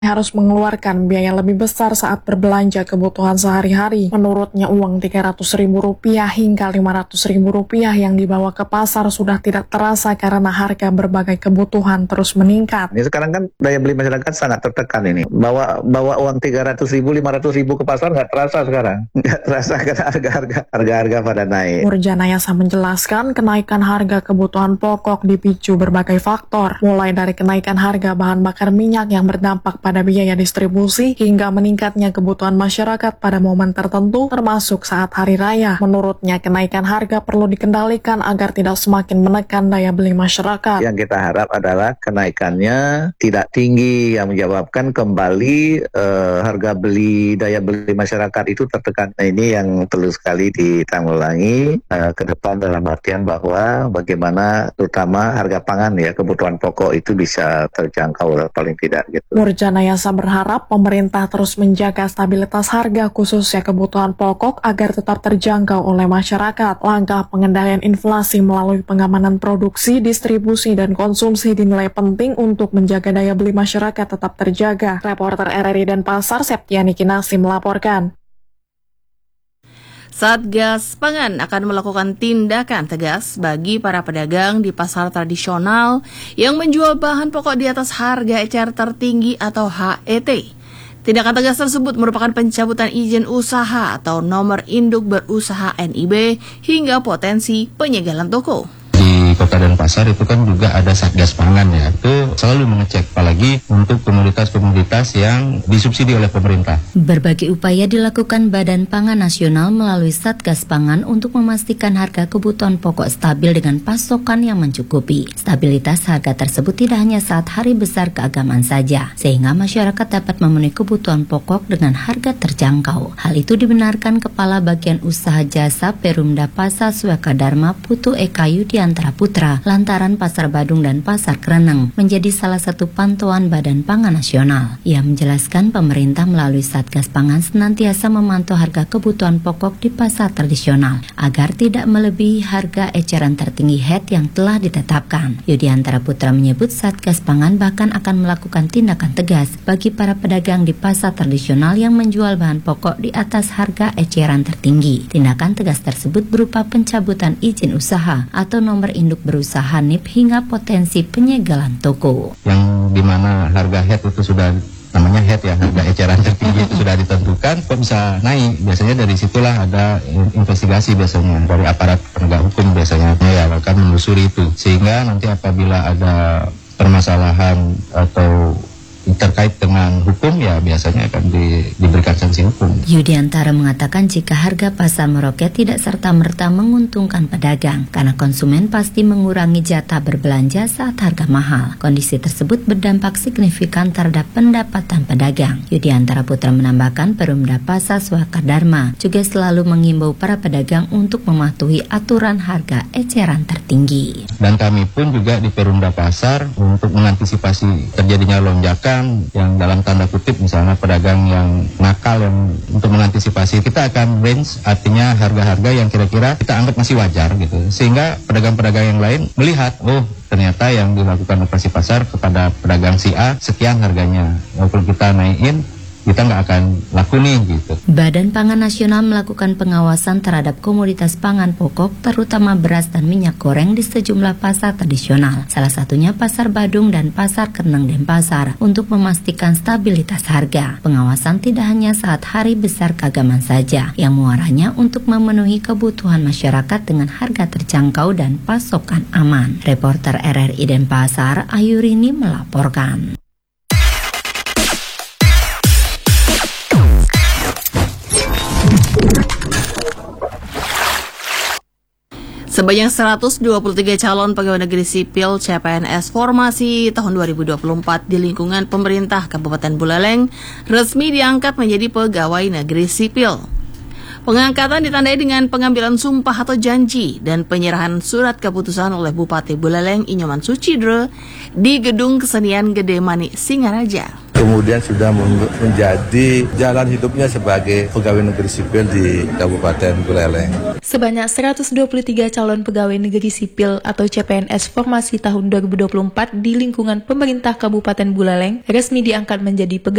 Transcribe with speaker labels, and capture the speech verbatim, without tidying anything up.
Speaker 1: harus mengeluarkan biaya lebih besar saat berbelanja kebutuhan sehari-hari. Menurutnya uang tiga ratus ribu rupiah hingga lima ratus ribu rupiah yang dibawa ke pasar sudah tidak terasa karena harga berbagai kebutuhan terus meningkat.
Speaker 2: Ini sekarang kan daya beli masyarakat sangat tertekan ini. Bawa bawa uang tiga ratus ribu, lima ratus ribu ke pasar nggak terasa sekarang. Nggak terasa karena harga-harga harga-harga pada naik.
Speaker 1: Murjanayasa menjelaskan kenaikan harga kebutuhan pokok dipicu berbagai faktor, mulai dari kenaikan harga bahan bakar minyak yang berdampak pada pada biaya distribusi hingga meningkatnya kebutuhan masyarakat pada momen tertentu termasuk saat hari raya. Menurutnya kenaikan harga perlu dikendalikan agar tidak semakin menekan daya beli masyarakat.
Speaker 2: Yang kita harap adalah kenaikannya tidak tinggi yang menyebabkan kembali eh, harga beli daya beli masyarakat itu tertekan. Nah, ini yang perlu sekali ditanggulangi eh, ke depan dalam artian bahwa bagaimana terutama harga pangan ya kebutuhan pokok itu bisa terjangkau paling tidak gitu.
Speaker 1: Murjanayasa berharap pemerintah terus menjaga stabilitas harga khususnya kebutuhan pokok agar tetap terjangkau oleh masyarakat. Langkah pengendalian inflasi melalui pengamanan produksi, distribusi, dan konsumsi dinilai penting untuk menjaga daya beli masyarakat tetap terjaga. Reporter R R I Denpasar, Septiani Kinasi melaporkan.
Speaker 3: Satgas Pangan akan melakukan tindakan tegas bagi para pedagang di pasar tradisional yang menjual bahan pokok di atas harga ecer tertinggi atau H E T. Tindakan tegas tersebut merupakan pencabutan izin usaha atau nomor induk berusaha N I B hingga potensi penyegelan toko.
Speaker 4: Di Kota Denpasar itu kan juga ada Satgas Pangan ya, itu selalu mengecek apalagi untuk komoditas-komoditas yang disubsidi oleh pemerintah.
Speaker 5: Berbagai upaya dilakukan Badan Pangan Nasional melalui Satgas Pangan untuk memastikan harga kebutuhan pokok stabil dengan pasokan yang mencukupi. Stabilitas harga tersebut tidak hanya saat hari besar keagamaan saja, sehingga masyarakat dapat memenuhi kebutuhan pokok dengan harga terjangkau. Hal itu dibenarkan Kepala Bagian Usaha Jasa Perumda Pasar Swakadharma Putu Eka Yudiantara Putra, lantaran Pasar Badung dan Pasar Kreneng menjadi salah satu pantauan Badan Pangan Nasional. Ia menjelaskan pemerintah melalui Satgas Pangan senantiasa memantau harga kebutuhan pokok di pasar tradisional agar tidak melebihi harga eceran tertinggi H E T yang telah ditetapkan. Yudiantara Putra menyebut Satgas Pangan bahkan akan melakukan tindakan tegas bagi para pedagang di pasar tradisional yang menjual bahan pokok di atas harga eceran tertinggi. Tindakan tegas tersebut berupa pencabutan izin usaha atau nomor induk berusaha N I B hingga potensi penyegelan toko.
Speaker 4: Yang dimana harga H E T itu sudah namanya H E T ya, harga eceran tertinggi itu sudah ditentukan, kok bisa naik? Biasanya dari situlah ada investigasi biasanya dari aparat penegak hukum biasanya ya akan menelusuri itu, sehingga nanti apabila ada permasalahan atau terkait dengan hukum ya biasanya akan di, diberikan sanksi hukum.
Speaker 5: Yudiantara mengatakan jika harga pasar meroket tidak serta-merta menguntungkan pedagang karena konsumen pasti mengurangi jatah berbelanja saat harga mahal. Kondisi tersebut berdampak signifikan terhadap pendapatan pedagang. Yudiantara Putra menambahkan Perumda Pasar Swakadharma juga selalu mengimbau para pedagang untuk mematuhi aturan harga eceran tertinggi.
Speaker 4: Dan kami pun juga di Perumda Pasar untuk mengantisipasi terjadinya lonjakan yang dalam tanda kutip misalnya pedagang yang nakal yang untuk mengantisipasi kita akan range artinya harga-harga yang kira-kira kita anggap masih wajar gitu sehingga pedagang-pedagang yang lain melihat oh ternyata yang dilakukan operasi pasar kepada pedagang si A sekian harganya walaupun kita naikin kita nggak akan laku nih gitu.
Speaker 5: Badan Pangan Nasional melakukan pengawasan terhadap komoditas pangan pokok terutama beras dan minyak goreng di sejumlah pasar tradisional. Salah satunya Pasar Badung dan Pasar Kreneng Denpasar untuk memastikan stabilitas harga. Pengawasan tidak hanya saat hari besar keagamaan saja, yang muaranya untuk memenuhi kebutuhan masyarakat dengan harga terjangkau dan pasokan aman. Reporter R R I Denpasar, Ayurini melaporkan.
Speaker 3: Sebanyak seratus dua puluh tiga calon pegawai negeri sipil C P N S formasi tahun dua ribu dua puluh empat di lingkungan pemerintah Kabupaten Buleleng resmi diangkat menjadi pegawai negeri sipil. Pengangkatan ditandai dengan pengambilan sumpah atau janji dan penyerahan surat keputusan oleh Bupati Buleleng Inyoman Sucidre di Gedung Kesenian Gede Mani Singaraja.
Speaker 6: Kemudian sudah menjadi jalan hidupnya sebagai pegawai negeri sipil di Kabupaten Buleleng.
Speaker 7: Sebanyak seratus dua puluh tiga calon pegawai negeri sipil atau C P N S formasi tahun dua ribu dua puluh empat di lingkungan pemerintah Kabupaten Buleleng resmi diangkat menjadi pegawai